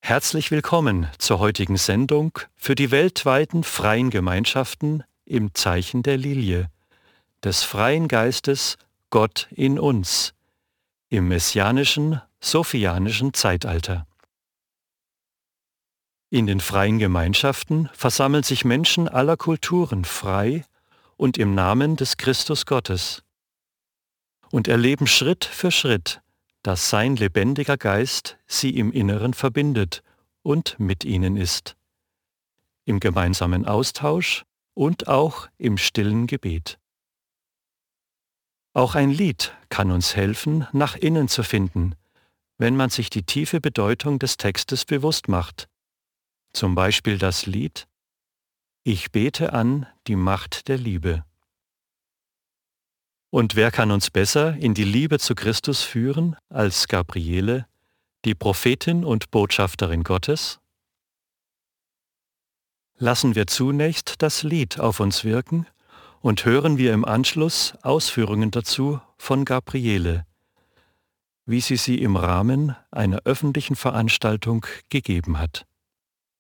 Herzlich willkommen zur heutigen Sendung für die weltweiten freien Gemeinschaften im Zeichen der Lilie, des freien Geistes Gott in uns, im messianischen, sophianischen Zeitalter. In den freien Gemeinschaften versammeln sich Menschen aller Kulturen frei und im Namen des Christus Gottes und erleben Schritt für Schritt, dass sein lebendiger Geist sie im Inneren verbindet und mit ihnen ist, im gemeinsamen Austausch und auch im stillen Gebet. Auch ein Lied kann uns helfen, nach innen zu finden, wenn man sich die tiefe Bedeutung des Textes bewusst macht. Zum Beispiel das Lied »Ich bete an die Macht der Liebe«. Und wer kann uns besser in die Liebe zu Christus führen als Gabriele, die Prophetin und Botschafterin Gottes? Lassen wir zunächst das Lied auf uns wirken und hören wir im Anschluss Ausführungen dazu von Gabriele, wie sie im Rahmen einer öffentlichen Veranstaltung gegeben hat.